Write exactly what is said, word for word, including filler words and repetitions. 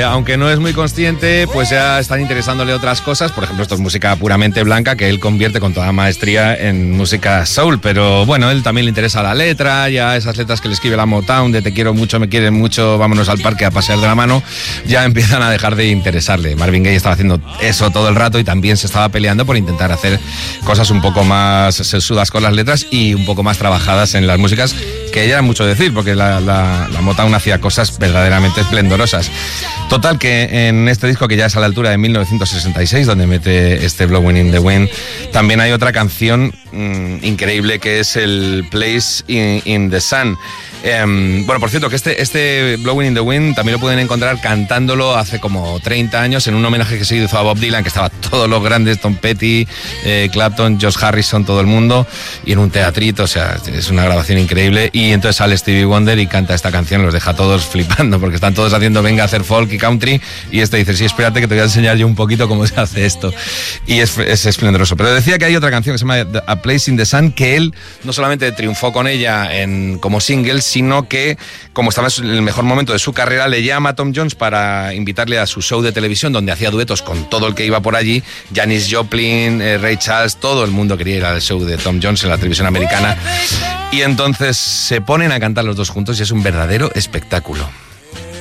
eh, aunque no es muy consciente, pues ya están interesándole otras cosas. Por ejemplo, esto es música puramente blanca que él convierte con toda maestría en música soul, pero bueno, él también le interesa la letra, ya esas letras que le escribe la Motown de te quiero mucho, me quieren mucho, vámonos al parque a pasear de la mano, ya empiezan a dejar de interesarle. Marvin Gaye estaba haciendo eso todo el rato y también se estaba peleando por intentar hacer cosas un poco más sesudas con las letras y un poco más trabajadas en las músicas, que ya era mucho decir, porque la, la, la Motown hacía cosas verdaderamente esplendorosas. Total, que en este disco, que ya es a la altura de mil novecientos sesenta y seis, donde mete este Blowing in the Wind, también hay otra canción mmm, increíble, que es el Place in, in the Sun. Eh, bueno, por cierto, que este, este Blowing in the Wind también lo pueden encontrar cantándolo hace como treinta años en un homenaje que se hizo a Bob Dylan, que estaba todos los grandes, Tom Petty, eh, Clapton, Josh Harrison, todo el mundo, y en un teatrito. O sea, es una grabación increíble. Y entonces sale Stevie Wonder y canta esta canción, los deja a todos flipando, porque están todos haciendo venga a hacer folk y country, y este dice, sí, espérate que te voy a enseñar yo un poquito cómo se hace esto. Y es, es esplendoroso. Pero decía que hay otra canción que se llama A Place in the Sun, que él no solamente triunfó con ella en, como single, sino que, como estaba en el mejor momento de su carrera, le llama a Tom Jones para invitarle a su show de televisión, donde hacía duetos con todo el que iba por allí, Janis Joplin, eh, Ray Charles, todo el mundo quería ir al show de Tom Jones en la televisión americana, y entonces se ponen a cantar los dos juntos y es un verdadero espectáculo.